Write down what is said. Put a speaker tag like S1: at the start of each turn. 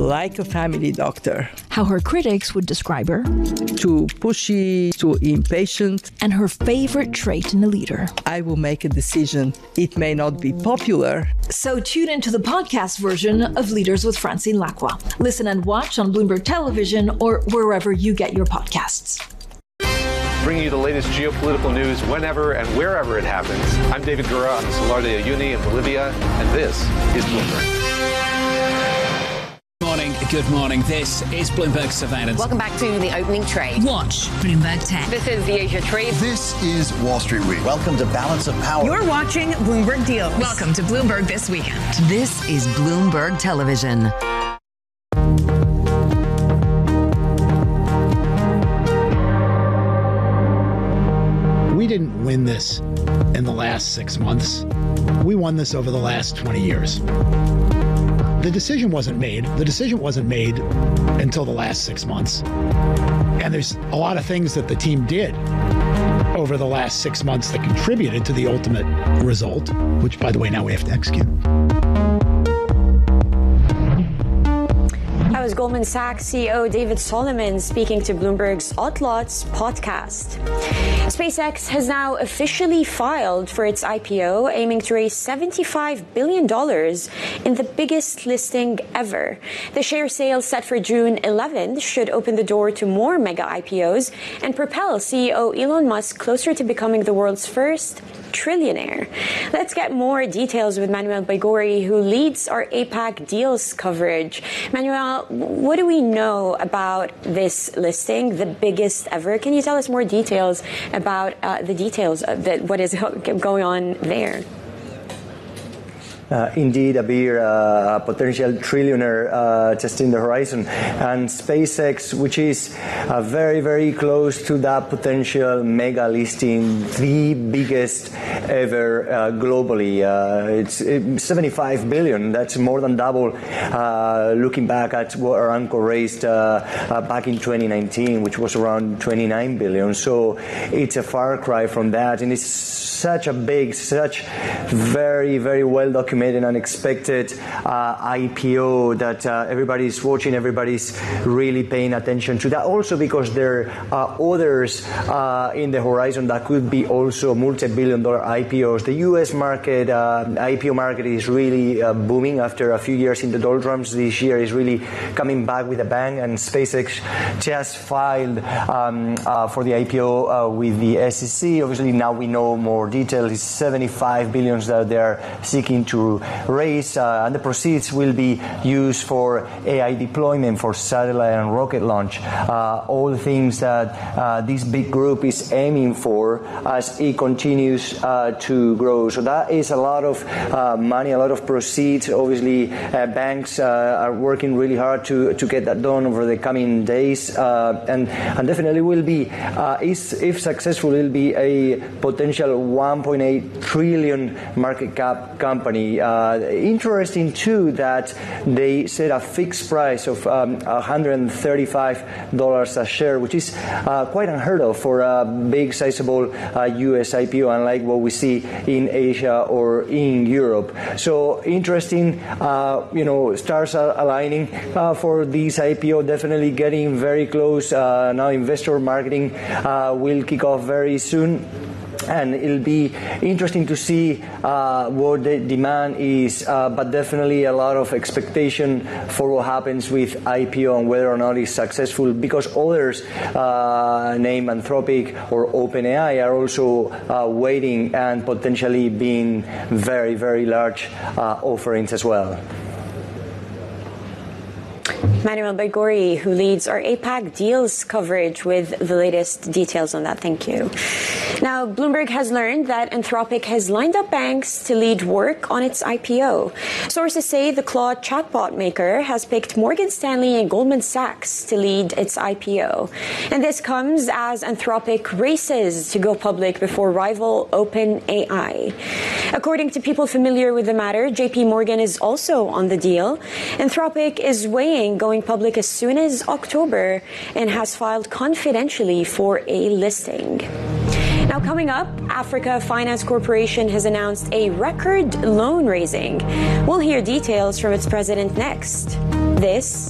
S1: like a family doctor.
S2: How her critics would describe her.
S1: Too pushy, too impatient.
S2: And her favorite trait in a leader.
S1: I will make a decision. It may not be popular.
S2: So tune into the podcast version of Leaders with Francine Lacqua. Listen and watch on Bloomberg Television or wherever you get your podcasts.
S3: Bringing you the latest geopolitical news whenever and wherever it happens. I'm David Gura on the Salar de Uyuni in Bolivia, and this is Bloomberg.
S4: Good morning. This is Bloomberg Surveillance.
S5: Welcome back to the opening trade.
S4: Watch
S6: Bloomberg Tech.
S5: This is the Asia Trade.
S7: This is Wall Street Week. Welcome to Balance of Power.
S6: You're watching Bloomberg Deals. Welcome to Bloomberg This Weekend.
S8: This is Bloomberg Television.
S9: We didn't win this in the last 6 months. We won this over the last 20 years. The decision wasn't made. The decision wasn't made until the last 6 months. And there's a lot of things that the team did over the last 6 months that contributed to the ultimate result, which, by the way, now we have to execute.
S10: That was Goldman Sachs CEO David Solomon speaking to Bloomberg's Outlots podcast. SpaceX has now officially filed for its IPO, aiming to raise $75 billion in the biggest listing ever. The share sale set for June 11th should open the door to more mega IPOs and propel CEO Elon Musk closer to becoming the world's first trillionaire. Let's get more details with Manuel Baigorri, who leads our APAC deals coverage. Manuel, what do we know about this listing, the biggest ever? Can you tell us more details about the details of what is going on there?
S11: Indeed, Abir, a potential trillionaire just in the horizon. And SpaceX, which is very, very close to that potential mega listing, the biggest ever globally. It's 75 billion. That's more than double looking back at what Aramco raised back in 2019, which was around 29 billion. So it's a far cry from that. And it's such a big, such very, very well documented and expected IPO that everybody's watching, everybody's really paying attention to that. Also because there are others in the horizon that could be also multi-billion-dollar IPOs. The U.S. market, IPO market is really booming after a few years in the doldrums. This year is really coming back with a bang, and SpaceX just filed for the IPO with the SEC. Obviously, now we know more details. It's $75 billion that they're seeking to raise, and the proceeds will be used for AI deployment, for satellite and rocket launch, all the things that this big group is aiming for as it continues to grow. So that is a lot of money, a lot of proceeds. Obviously, banks are working really hard to get that done over the coming days, and definitely will be, if successful, it will be a potential 1.8 trillion market cap company. Interesting too that they set a fixed price of $135 a share, which is quite unheard of for a big, sizable U.S. IPO, unlike what we see in Asia or in Europe. So interesting, stars are aligning for this IPO, definitely getting very close. Now investor marketing will kick off very soon. And it'll be interesting to see what the demand is, but definitely a lot of expectation for what happens with IPO and whether or not it's successful, because others, named Anthropic or OpenAI, are also waiting and potentially being very, very large offerings as well.
S10: Manuel Baigorri, who leads our APAC deals coverage, with the latest details on that. Thank you. Now, Bloomberg has learned that Anthropic has lined up banks to lead work on its IPO. Sources say the Claude chatbot maker has picked Morgan Stanley and Goldman Sachs to lead its IPO. And this comes as Anthropic races to go public before rival OpenAI. According to people familiar with the matter, JP Morgan is also on the deal. Anthropic is weighing going public as soon as October and has filed confidentially for a listing. Now, coming up, Africa Finance Corporation has announced a record loan raising. We'll hear details from its president next. This